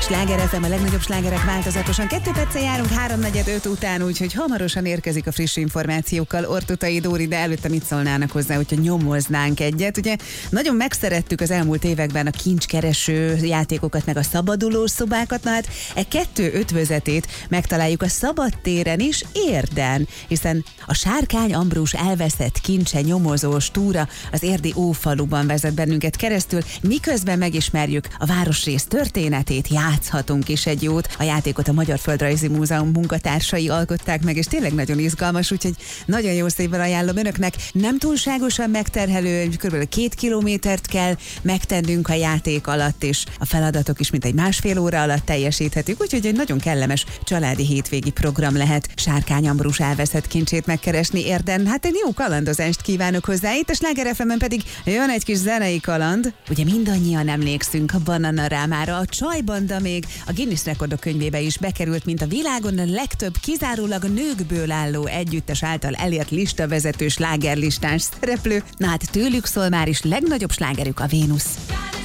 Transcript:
Sláger FM, a legnagyobb slágerek változatosan. 2 perccel járunk 3:45 után, úgyhogy hamarosan érkezik a friss információkkal Ortutai Dóri, de előtte mit szólnának hozzá, hogyha nyomoznánk egyet. Ugye nagyon megszerettük az elmúlt években a kincskereső játékokat, meg a szabadulós szobákat, na hát 2 ötvözetét megtaláljuk a szabadtéren is, Érden, hiszen a Sárkány Ambrus elveszett kincse nyomozós túra az érdi Ófaluban vezet bennünket keresztül, miközben megismerjük a városrész történetét, játszhatunk is egy jót. A játékot a Magyar Földrajzi Múzeum munkatársai alkották meg, és tényleg nagyon izgalmas, úgyhogy nagyon jó szépen ajánlom önöknek. Nem túlságosan megterhelő, kb. 2 kilométert kell megtennünk a játék alatt, és a feladatok is mintegy 1,5 óra alatt teljesíthetők, úgyhogy egy nagyon kellemes családi hétvégi program lehet Sárkány Ambrus elveszett kincsét megkeresni Érden. Hát egy jó kalandozást kívánok hozzá, itt a Sláger FM-en pedig jön egy kis zenei kaland. Ugye mindannyian emlékszünk a Bananarámára, a Csajbanda még a Guinness Rekordok könyvébe is bekerült, mint a világon a legtöbb kizárólag nőkből álló együttes által elért listavezető slágerlistás szereplő. Na hát tőlük szól már is legnagyobb slágerük, a Vénusz.